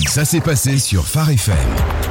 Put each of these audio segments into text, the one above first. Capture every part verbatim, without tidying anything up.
Ça s'est passé sur Phare F M.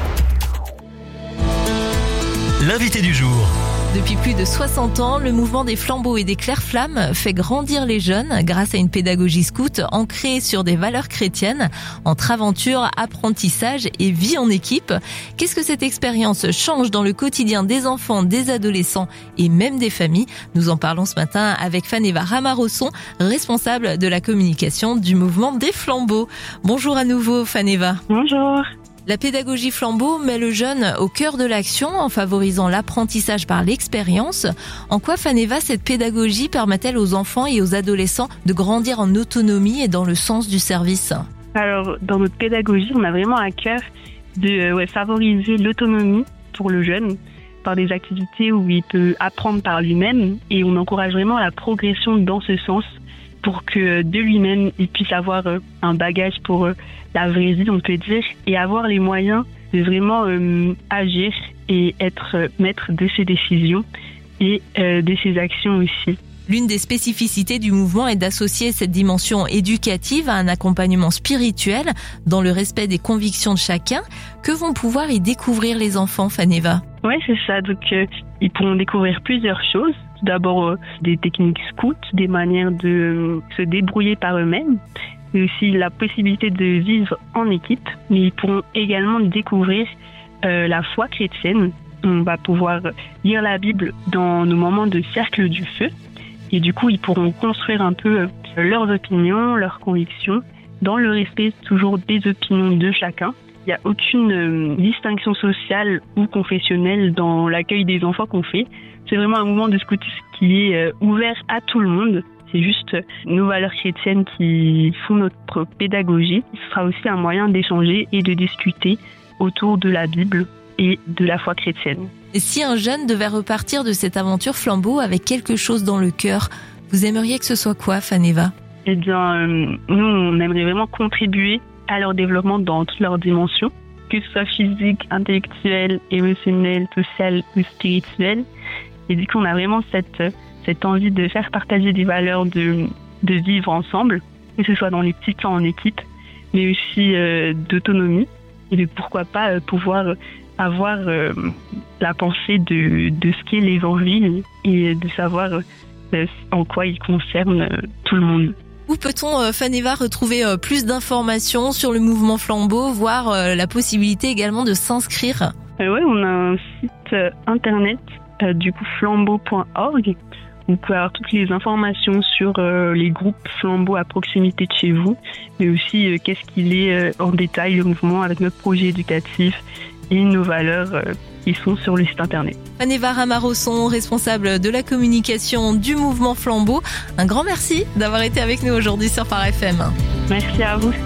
L'invité du jour. Depuis plus de soixante ans, le mouvement des flambeaux et des clairs-flammes fait grandir les jeunes grâce à une pédagogie scout ancrée sur des valeurs chrétiennes, entre aventure, apprentissage et vie en équipe. Qu'est-ce que cette expérience change dans le quotidien des enfants, des adolescents et même des familles? Nous en parlons ce matin avec Faneva Ramarosson, responsable de la communication du mouvement des flambeaux. Bonjour à nouveau Faneva. Bonjour. La pédagogie flambeau met le jeune au cœur de l'action en favorisant l'apprentissage par l'expérience. En quoi, Faneva, cette pédagogie permet-elle aux enfants et aux adolescents de grandir en autonomie et dans le sens du service? Alors, dans notre pédagogie, on a vraiment à cœur de ouais, favoriser l'autonomie pour le jeune par des activités où il peut apprendre par lui-même, et on encourage vraiment la progression dans ce sens pour que de lui-même, il puisse avoir un bagage pour la vraie vie, on peut dire, et avoir les moyens de vraiment euh, agir et être maître de ses décisions et euh, de ses actions aussi. L'une des spécificités du mouvement est d'associer cette dimension éducative à un accompagnement spirituel dans le respect des convictions de chacun. Que vont pouvoir y découvrir les enfants, Faneva? Oui, c'est ça. Donc, euh, ils pourront découvrir plusieurs choses. Tout d'abord, euh, des techniques scouts, des manières de euh, se débrouiller par eux-mêmes, et aussi la possibilité de vivre en équipe. Mais ils pourront également découvrir euh, la foi chrétienne. On va pouvoir lire la Bible dans nos moments de cercle du feu. Et du coup, ils pourront construire un peu leurs opinions, leurs convictions, dans le respect toujours des opinions de chacun. Il n'y a aucune euh, distinction sociale ou confessionnelle dans l'accueil des enfants qu'on fait. C'est vraiment un mouvement de scoutisme qui est euh, ouvert à tout le monde. C'est juste nos valeurs chrétiennes qui font notre pédagogie. Ce sera aussi un moyen d'échanger et de discuter autour de la Bible et de la foi chrétienne. Et si un jeune devait repartir de cette aventure flambeau avec quelque chose dans le cœur, vous aimeriez que ce soit quoi, Faneva? Eh bien, euh, nous, on aimerait vraiment contribuer à leur développement dans toutes leurs dimensions, que ce soit physique, intellectuel, émotionnel, social ou spirituel. Et du coup, on a vraiment cette, cette envie de faire partager des valeurs de, de vivre ensemble, que ce soit dans les petits plans en équipe, mais aussi euh, d'autonomie, et de pourquoi pas euh, pouvoir avoir euh, la pensée de, de ce qu'est l'évangile et de savoir euh, en quoi il concerne euh, tout le monde. Où peut-on, euh, Faneva, retrouver euh, plus d'informations sur le mouvement flambeau, voire euh, la possibilité également de s'inscrire? euh, Oui, on a un site euh, internet, euh, du coup flambeau point org. Vous pouvez avoir toutes les informations sur euh, les groupes flambeaux à proximité de chez vous, mais aussi euh, qu'est-ce qu'il est euh, en détail le mouvement avec notre projet éducatif et nos valeurs euh, qui sont sur le site internet. Faneva Ramarosson, responsable de la communication du mouvement flambeau. Un grand merci d'avoir été avec nous aujourd'hui sur Phare F M. Merci à vous.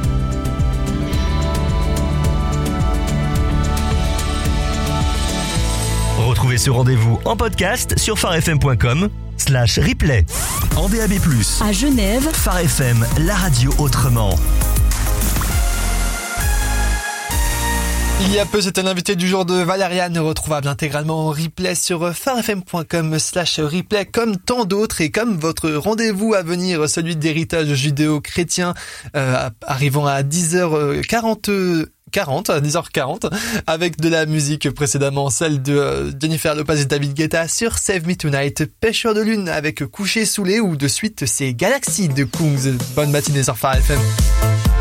Retrouvez ce rendez-vous en podcast sur pharefm point com slash replay. En D A B plus, à Genève, Phare F M, la radio autrement. Il y a peu, c'était l'invité du jour de Valériane, retrouvable intégralement en replay sur pharefm point com slash replay, comme tant d'autres, et comme votre rendez-vous à venir, celui d'héritage judéo-chrétien, euh, arrivant à dix heures quarante, quarante, à dix heures quarante, avec de la musique précédemment, celle de euh, Jennifer Lopez et David Guetta sur Save Me Tonight, Pêcheur de lune avec Coucher Saoulé, ou de suite c'est Galaxy de Kungs. Bonne matinée sur Phare F M.